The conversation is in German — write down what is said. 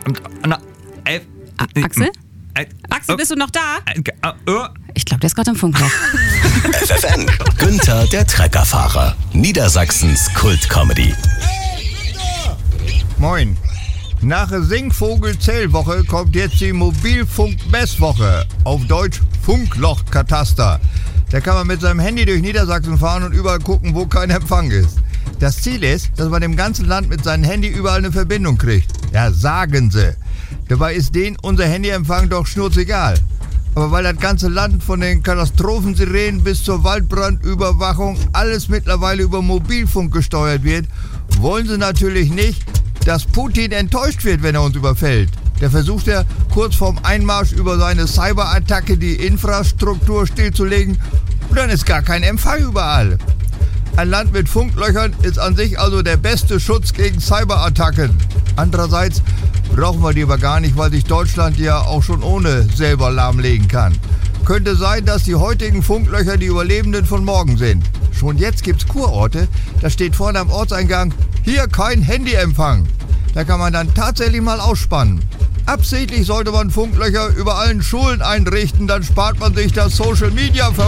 Axel? Axel, bist du noch da? Ich glaube, der ist gerade im Funkloch. FFN, Günther, der Treckerfahrer. Niedersachsens Kult-Comedy. Moin. Nach der Singvogel-Zählwoche kommt jetzt die Mobilfunk-Messwoche. Auf Deutsch Funkloch-Kataster. Da kann man mit seinem Handy durch Niedersachsen fahren und überall gucken, wo kein Empfang ist. Das Ziel ist, dass man im ganzen Land mit seinem Handy überall eine Verbindung kriegt. Ja, sagen sie. Dabei ist denen unser Handyempfang doch schnurzegal. Aber weil das ganze Land von den Katastrophensirenen bis zur Waldbrandüberwachung alles mittlerweile über Mobilfunk gesteuert wird, wollen sie natürlich nicht, dass Putin enttäuscht wird, wenn er uns überfällt. Da versucht er, kurz vorm Einmarsch über seine Cyberattacke die Infrastruktur stillzulegen und dann ist gar kein Empfang überall. Ein Land mit Funklöchern ist an sich also der beste Schutz gegen Cyberattacken. Andererseits brauchen wir die aber gar nicht, weil sich Deutschland ja auch schon ohne selber lahmlegen kann. Könnte sein, dass die heutigen Funklöcher die Überlebenden von morgen sind. Schon jetzt gibt's Kurorte, da steht vorne am Ortseingang, hier kein Handyempfang. Da kann man dann tatsächlich mal ausspannen. Absichtlich sollte man Funklöcher über allen Schulen einrichten, dann spart man sich das Social Media